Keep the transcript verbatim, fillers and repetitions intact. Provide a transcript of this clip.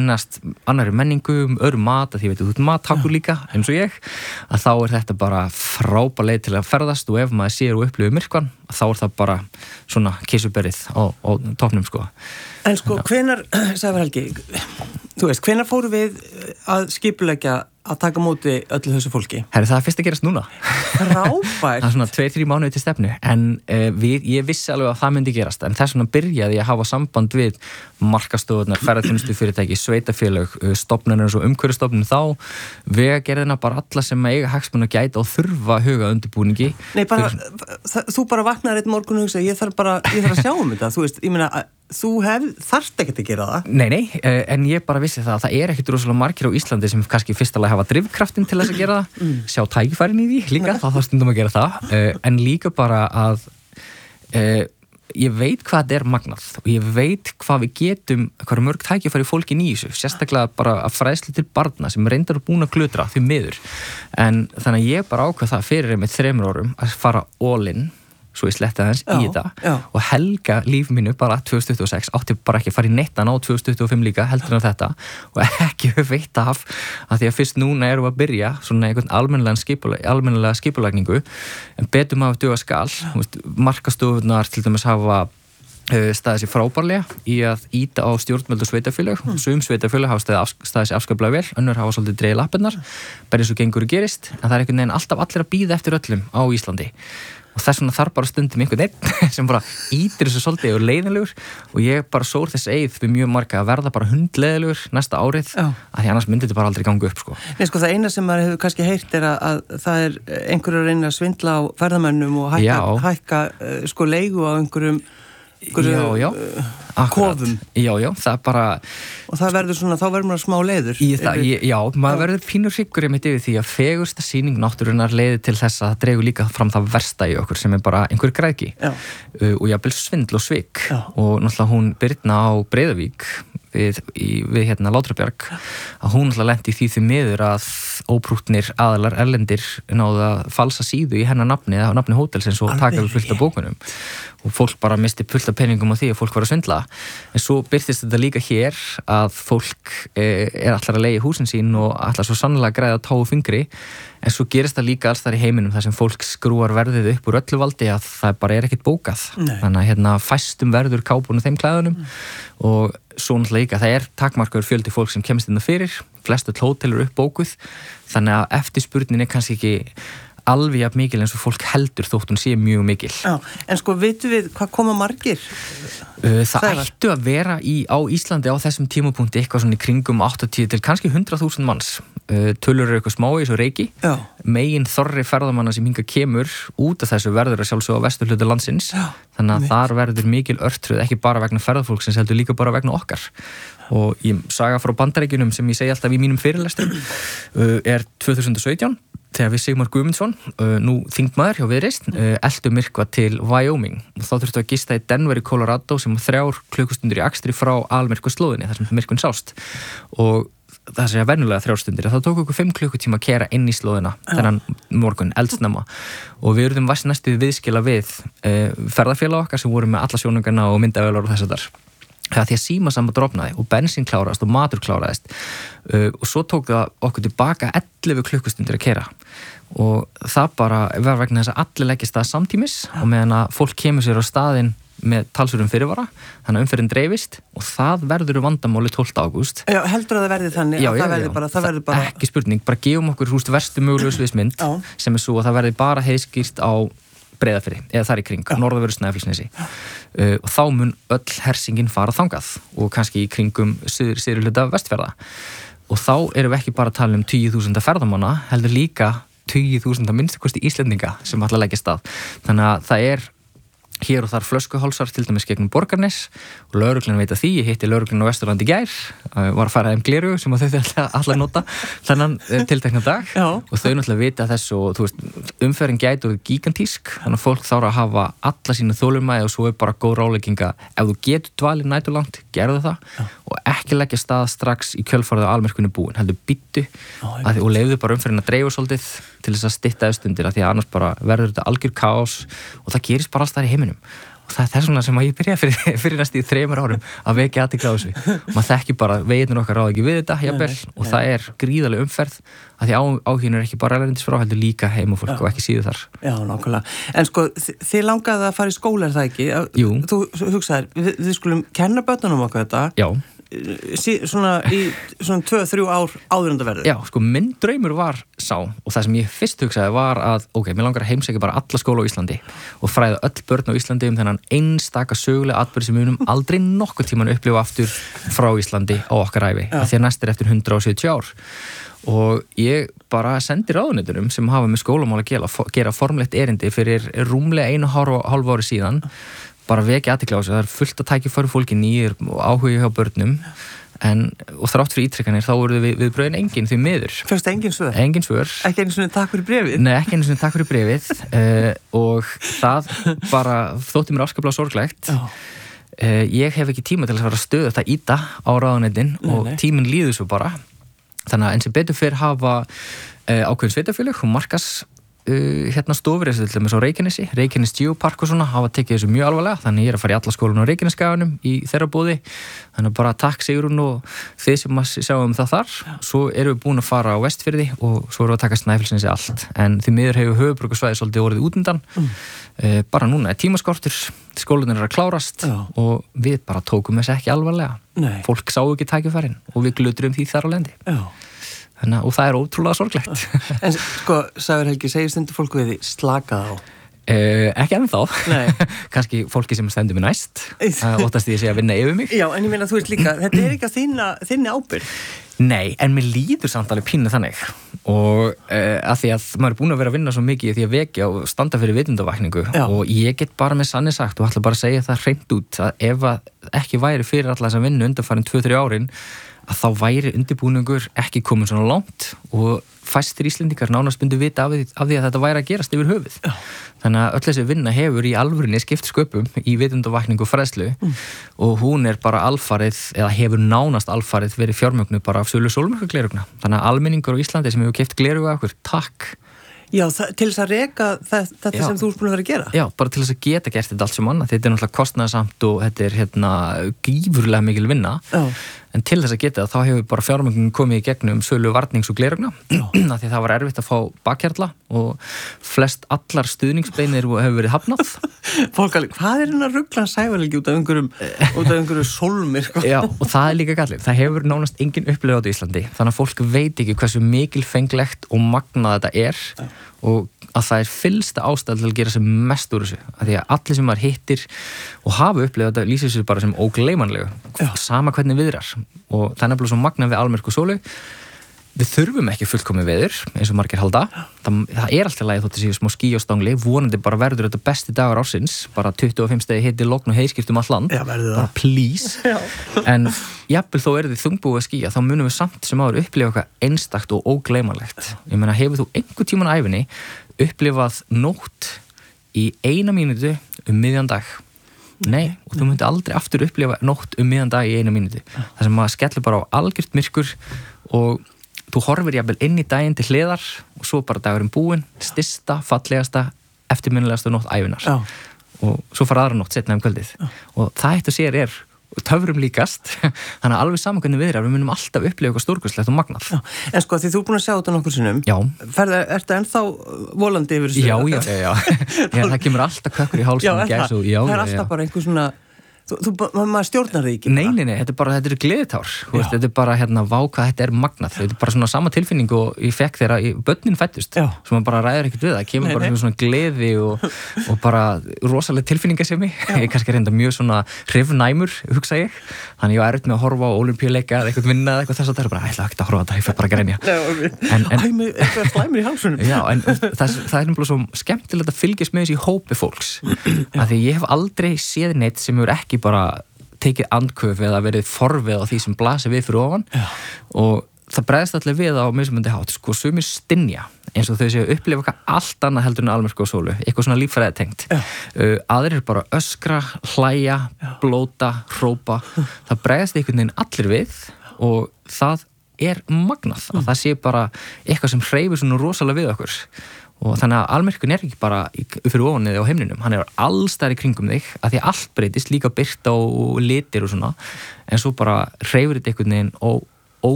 kynnast annarri menningu, öðru mat, að því veit þú ert mattakur líka, eins og ég, að þá er þetta bara frábær leið til að ferðast og ef maður sér og upplifir myrkvann, þá er það bara svona kissuberið á, á toppnum, sko. En sko, hvenar, Sævar Helgi, þú veist, hvenar fóru við að skipuleggja að taka móti öllu þessu fólki? Herri, það er fyrst að gerast núna. Frábært. Það er svona tveir, þrír mánuði til stefnu, en uh, við, ég vissi alveg að það myndi gerast, en þess vegna byrjaði ég að hafa samband við markastofunar, ferðaþjónustufyrirtæki, sveitafélög, stofnanir og umhverfisstofnun þá, vegagerðina, bara alla sem eiga hagsmuna gæta og þurfa að huga undirbúningi. Nei, bara, Fyrir... þú bara vaknaðir einn morgun og hugsa, ég þarf bara, ég þarf að sjá um þetta, þú veist, ég meina, þú hef, þarft ekkert að gera það. Nei, nei, en ég bara vissi það að það er ekkert rosalega margir á Íslandi sem kannski fyrstulega hafa drifkraftin til þess að gera það, mm. sjá tækifærin í því líka, þá þá stundum að gera það, en líka bara að ég veit hvað þetta er magnað og ég veit hvað við getum, hvað er mörg tækifæri fólkin í þessu, sérstaklega bara að fræðslu til barna sem reyndar að búin að glutra því miður, en þannig að ég bara ákvað það fyrir einmitt þremur árum að fara all in svo ég sletti aðeins í þetta já. Og helga líf mínu bara tvö þúsund tuttugu og sex átti bara ekki að fara í nettan á tvö þúsund tuttugu og fimm líka heldur en þetta og ekki veit af að því að fyrst núna erum við að byrja svona einhvern almennilega skipulag, almennilega skipulagningu en betur maður að duga skal markastofunar til dæmis hafa staðið sér frábærlega í að íta á stjórnvöld og sveitafélög mm. sum sveitafélög hafa staðið, af, staðið sér afskaplega vel önnur hafa svolítið dreigið lappirnar bara eins og gengur og gerist en það er einhvern veginn alltaf allir að bíða eftir öllum á Íslandi og þess vegna þarf bara stundum einhvern veginn sem bara ítir þessu svolítið og leiðinlegur og ég bara sór þess eið við mjög marga að verða bara hundleiðilegur næsta árið Já. Að því annars myndi þetta bara aldrei ganga upp sko. Nei sko það eina sem maður hefur kannski heyrt er að, að það er einhverju að reyna að svindla á ferðamönnum og hækka, hækka uh, sko leigu á einhverjum Já, já, kofum. Já, já, það er bara... Og það verður svona, þá verður maður smá leiður. Í það, ég, já, maður verður pínur hryggur einmitt yfir því að fegursta sýning náttúrunnar leiðir til þess að það dregur líka fram það versta í okkur sem er bara einhver græðgi. Uh, og jafnvel svindl og svik. Já. Og náttúrulega hún Birna á Breiðavík við, í, við hérna Látrabjarg að hún náttúrulega lenti í því því miður að óprúttnir aðalar erlendir náðu að falsa síðu í hennar nafni eða nafni hótelsins og taka við fullt af bókunum og fólk bara misti fullt af peningum á því að fólk var að svindla en svo byrtist þetta líka hér að fólk eh, er allar að leigja húsin sín og allar svo sannlega að græða tá og fingri en svo gerist það líka alls þar í heiminum þar sem fólk skrúar verðið upp úr öllu valdi að það bara er ekkert bókað Nei. Þannig að hérna fæstum verður kápunum þeim klæðunum mm. og svo náttúrulega líka það er takmarkaður fjöldi fólk sem kemst inn fyrir flestu hótel eru uppbókuð þannig að eftirspurnin er kannski ekki alveg jafn mikil eins og fólk heldur þótt hún sé mjög mikil. Já, en sko vitum við hvað koma margir? Uh, það Sævar. Ættu að vera í, á Íslandi á þessum tímapunkti eitthvað svona í kringum áttatíu til kannski hundrað þúsund manns. Uh, tölur eru eitthvað smá í þessu reiki. Já. Megin þorri ferðamanna sem hinga kemur út af þessu verður að sjálfsögja á vesturhluta landsins. Já. Þannig að Mitt. Þar verður mikil örtröð, ekki bara vegna ferðafólksins heldur líka bara vegna okkar. Og ég saga frá Bandaríkjunum sem ég segi alltaf í mínum fyrirlestrum uh, er tvö þúsund og sautján þegar við Sigmar Guðmundsson, uh, nú þingmaður hjá Viðreisn, uh, eltu myrkva til Wyoming og þá þurftu að gista í Denver í Colorado sem þrjár klukkustundir í akstri frá almyrkva slóðinni þar sem myrkvinn sást og það sé að venjulega þrjár stundir þá tók okkur fimm klukkutíma að kera inn í slóðina þennan morgun, eldsnemma og við erum vast næstuð viðskila við uh, ferðafélag okkar sem voru með alla sjónungarna og myndavélar og þess að þar það því að símasamband dropnaði og bensín kláraðist og matur kláraðist uh, og svo tók það okkur tilbaka ellefu klukkustundir að kera og það bara var vegna þess að allir leggist það samtímis og meðan að fólk kemur sér á staðinn með talsverðum fyrirvara þannig að umferðin dreifist og það verður vandamáli tólfta ágúst. Já, heldur að það verði þannig já, að já, það verði bara, það verði bara... Ekki spurning, bara gefum okkur húst verstu mögulegu sviðsmynd sem er svo að það verði bara heiðskýrt á Breiðafirði, eða þar í kring, norðanverðu Snæfellsnesi uh, og þá mun öll hersingin fara þangað og kannski í kringum syður, syður hluta Vestfjarða og þá erum við ekki bara að tala um tíu þúsund ferðamanna, heldur líka tíu þúsund að minnstu kosti Íslendinga sem ætla að leggja stað, þannig að það er hér og þar flöskuhálsar til dæmis gegnum Borgarnes og lögreglun veit að því, ég hitti lögreglun á Vesturlandi í gær, var að fara þeim gleru sem þau þurfti alltaf nota þennan tiltekna dag Já. Og þau náttúrulega vita þess og þú veist, umferðin gæti og gigantísk, þannig að fólk þarf að hafa alla sína þolumæði og svo er bara góð ráðlegginga, ef þú getur dvalið næturlangt, gerðu það Já. Og ekki leggja stað strax í kjölfarið á almyrkvunni búin, heldur byttu og leiðu bara umferðin að dreifa svolítið til þess að stytta stundir, af því að annars bara verður þetta algjör kaos og það gerist bara alls þar í heiminum og það er þess vegna sem að ég byrjaði fyrir, fyrir næstu í þremur árum að vekja athygli á þessu og maður þekki bara, veitin okkar ráð ekki við þetta jafnvel, og það er gríðarleg umferð að því á, áhugin er ekki bara erlendis frá heldur líka heimafólk og ekki síður þar. Já, nákvæmlega. En sko, þið langaði að fara í skóla, er það ekki? Jú. Þú hugsaðir, við, við skulum kenna börnunum okkar þetta. Já. Sí, svona í svona tvö, þrjú ár áður en það verður. Já, sko, minn draumur var sá og það sem ég fyrst hugsaði var að ok, mér langar að heimsækja bara alla skóla á Íslandi og fræða öll börn á Íslandi um þennan einstaka sögulega atburð sem við munum aldrei nokkuð tíman upplifa aftur frá Íslandi á okkar ævi, af því að næst er eftir hundrað og sjötíu ár. Og ég bara sendi ráðuneytunum sem hafa með skólamál að gera, gera formlegt erindi fyrir rúmlega einu hálf ári síðan, bara vekja athygli á þessu, það er fullt að tækja fyrir fólki nýjir og áhuga hjá börnum en, og þrátt fyrir ítrekkanir þá voru við, við bröðin engin því miður. Fyrst engin svör? Engin svör. Ekki einu svona takk fyrir brefið? Nei, ekki einu svona takk fyrir brefið uh, og það bara þótti mér afskaplega sorglegt. Uh, ég hef ekki tíma til að fara að stöða þetta íta á ráðuneytin og tíminn líður svo bara. Þannig að eins og betur fyrir hafa uh, ákveðin sveitafélög og markas Uh, hérna stofur eins og til dæmis á Reykjanesi, Reykjanes Geopark og svona hafa tekið þessu mjög alvarlega, þannig ég er að fara í alla skólan á Reykjaneskaganum í þeirra bóði, þannig bara takk Sigrún og þið sem að sjáum það þar. Svo erum við búin að fara á Vestfirði og svo erum við að taka Snæfellsnesi allt, en því miður hefur höfuðborgarsvæðið svolítið orðið út undan. Mm. Uh, bara núna er tímaskortur, skólanir er að klárast Já. Og við bara tókum þessu ekki alvarlega. Nei. Fólk sá ekki tækifærin og við glutrum því þar á lendi. Já. Þannig, og það er ótrúlega sorglegt. En sko, Sævar Helgi, segir stundu fólku við því slakað á? Uh, ekki ennþá. Kannski fólki sem stendur mig næst. uh, Óttast því að segja að vinna yfir mig. Já, en ég meina þú veist líka, þetta er ekki að þinna, þinni ábyrgð. Nei, en mér líður samt alveg pínu þannig og uh, að því að maður er búin að vera að vinna svo mikið í því að vekja og standa fyrir vitundavakningu og ég get bara með sanni sagt og ætla bara að segja það hreint út að ef að ekki væri fyrir alla þess að vinna undanfarin tvö til þrjú árin að þá væri undirbúningur ekki komin svona langt og fæstir Íslendingar nánast bundu vita af því, af því að þetta væri að gerast yfir höfuð. Já. Þannig að öll þessi vinna hefur í alvörinni skipt sköpum í vitundavakningu og fræðslu mm. og hún er bara alfarið, eða hefur nánast alfarið verið fjármögnuð bara af sölu sólmyrkaglerugna. Þannig að almenningur á Íslandi sem hefur keypt glerugu af okkur, takk. Já, það, til þess að reka þetta Já. Sem þú er búin að vera að gera? Já, bara til þess að geta gert þetta allt sem annað. Þetta er náttúrulega kostnaðarsamt og þetta er hérna gífurlega mikil vinna. Já. En til þess að geta það, þá hefur bara fjármögnun komið í gegnum sölu varnings og glerugna því það var erfitt að fá bakhjarla og flest allar stuðningsbeinir hefur verið hafnað. Fólk alveg, hvað er hérna rugglan Sævar Helgi út af einhverjum, út af einhverjum sólmir? Já, og það er líka gallið. Það hefur nánast engin upplifað á Íslandi, þannig að fólk veit ekki hversu mikilfenglegt og magnað þetta er Já. Og að það er fyllsta ástæða til að gera sem mest úr þessu, að því að allir sem maður hittir og hafa upplifað þetta lýsir sér bara sem ógleymanlegu, sama hvernig viðrar og það er nefnilega svo magnað við almyrkva og sólu. Við þurfum ekki fullkomið veður eins og margir halda. Það, það er alltaf lagi þótt að séu smá ský á stangli, vonandi bara verður þetta besti dagar ársins, bara tuttugu og fimm stegi hiti, logn og heiðskýrt um all land. Já, verður það. Bara please. Já. En jafnvel þó er þið þungbúið að skýja, þá munum við samt sem áður upplifa eitthvað einstakt og ógleymanlegt. Ég meina, hefur þú einhver tíman á ævinni upplifað nótt í eina mínútu um miðjan dag? Nei, og þú myndi aldrei aftur upplifa nótt um miðjan dag í eina mínútu. Það sem maður skellir bara á algjört myrkur og þú horfir jafnvel inn í daginn til hliðar og svo bara dagurinn búinn, stista, fallegasta, eftirminnilegasta nótt ævinar. Já. Og svo fara aðra nótt setna um kvöldið. Já. Og það eitt og sér er töfrum líkast, þannig að alveg saman hvernig við erum, við munum alltaf upplifa eitthvað stórkostlegt og magnað. Já. En sko, því þú er búin að sjá þetta nokkur sinnum, Ferða, ertu ennþá volandi yfir þessu? Já, já, já, já. já, það kemur alltaf kökkur í hálsum. Já, er það, já, það er alltaf já. Bara einhver svona Þú, þú, maður stjórnar það ekki? Nei, nei, nei, þetta er bara, þetta er gleðitár, veist, þetta er bara, hérna, váka, þetta er magnað, þetta er bara svona sama tilfinning og ég fekk þegar börnin fættust, sem maður bara ræður ekkert við það, kemur nei, bara nei. Svona gleði og, og bara rosalega tilfinningasemi, ég er kannski reynda mjög svona hrifnæmur, hugsa ég, þannig ég var erfitt með að horfa á ólympíuleika eða eitthvað vinna eða eitthvað þess að það er bara, ég ætla ekki að horfa þetta, ég fæ bara að grenja. Æ, með eitthvað slæmur í hálsunum. Já, en það, það er náttúrulega svo skemmtilegt að fylgjast með þessi hópi fólks, að því ég hef aldrei séð neitt sem hefur ekki bara tekið andköf eða verið forvið á því sem blasir við fyrir ofan. Já. Og það bregðst allir við á mismunandi hátt, sko, sumir stynja eins og þau séu að upplifa eitthvað allt annað heldur en almyrkva og sólu, eitthvað svona líffræði tengt. Uh, aðrir bara öskra, hlæja, Já. Blóta, hrópa, það bregðst einhvern veginn allir við og það er magnað, að það sé bara eitthvað sem hreyfir svona rosalega við okkur og þannig að almyrkvinn er ekki bara fyrir ofan þig á himninum, hann er allsstaðar í kringum þig að því allt breytist, líka birta og litir og svona, en svo bara hreyfur þetta einhvern veginn og